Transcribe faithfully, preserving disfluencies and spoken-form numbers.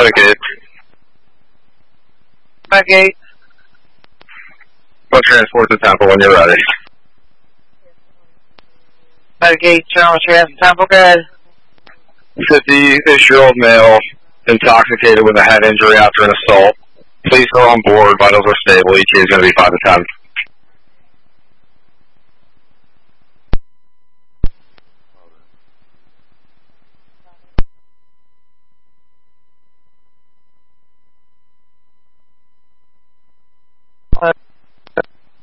Gate. Gate. Go transport to Temple when you're ready. Gate, General Transit Temple, good. fifty-ish-year-old male, intoxicated with a head injury after an assault. Please go on board. Vitals are stable. E T A is going to be five to ten.